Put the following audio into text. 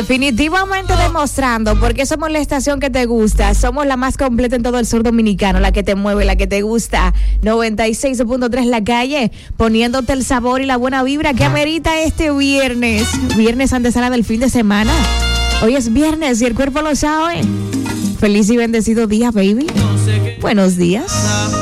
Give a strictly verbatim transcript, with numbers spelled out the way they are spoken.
Definitivamente demostrando porque somos la estación que te gusta, somos la más completa en todo el sur dominicano, la que te mueve, la que te gusta. noventa y seis punto tres La Calle, poniéndote el sabor y la buena vibra que amerita este viernes. Viernes antesala del fin de semana. Hoy es viernes y el cuerpo lo sabe. Feliz y bendecido día, baby. Buenos días.